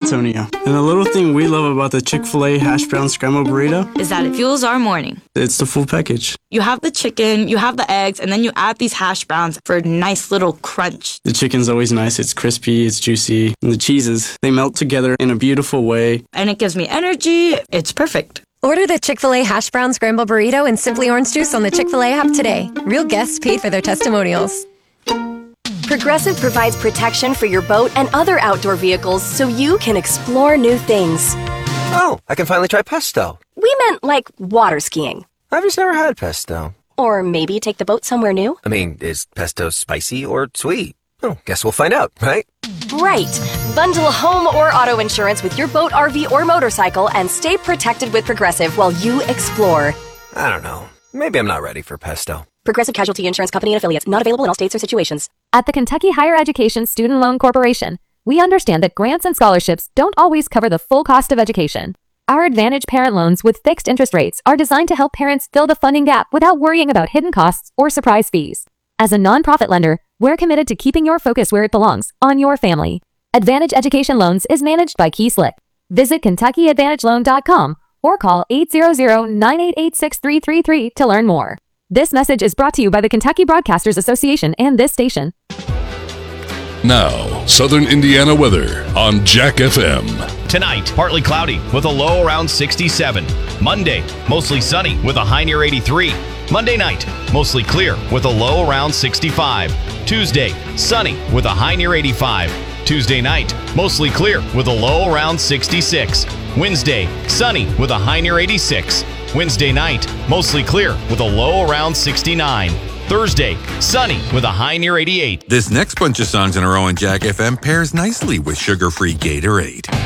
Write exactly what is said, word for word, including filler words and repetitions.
Antonio. And the little thing we love about the Chick-fil-A hash brown scrambled burrito is that it fuels our morning. It's the full package. You have the chicken, you have the eggs, and then you add these hash browns for a nice little crunch. The chicken's always nice. It's crispy, it's juicy. And the cheeses, they melt together in a beautiful way. And it gives me energy. It's perfect. Order the Chick-fil-A hash brown scramble burrito and Simply Orange Juice on the Chick-fil-A app today. Real guests paid for their testimonials. Progressive provides protection for your boat and other outdoor vehicles so you can explore new things. Oh, I can finally try pesto. We meant like water skiing. I've just never had pesto. Or maybe take the boat somewhere new. I mean, is pesto spicy or sweet? Oh, guess we'll find out, right? Right. Bundle home or auto insurance with your boat, R V, or motorcycle and stay protected with Progressive while you explore. I don't know. Maybe I'm not ready for pesto. Progressive Casualty Insurance Company and Affiliates. Not available in all states or situations. At the Kentucky Higher Education Student Loan Corporation, we understand that grants and scholarships don't always cover the full cost of education. Our Advantage Parent Loans with fixed interest rates are designed to help parents fill the funding gap without worrying about hidden costs or surprise fees. As a nonprofit lender, we're committed to keeping your focus where it belongs, on your family. Advantage Education Loans is managed by Key Slick. Visit Kentucky Advantage Loan dot com or call eight hundred, nine eight eight, six three three three to learn more. This message is brought to you by the Kentucky Broadcasters Association and this station. Now, Southern Indiana weather on Jack F M. Tonight, partly cloudy with a low around sixty-seven. Monday, mostly sunny with a high near eighty-three. Monday night, mostly clear with a low around sixty-five. Tuesday, sunny with a high near eighty-five. Tuesday night, mostly clear with a low around sixty-six. Wednesday, sunny with a high near eighty-six. Wednesday night, mostly clear with a low around sixty-nine. Thursday, sunny with a high near eighty-eight. This next bunch of songs in a row on Jack F M pairs nicely with sugar-free Gatorade.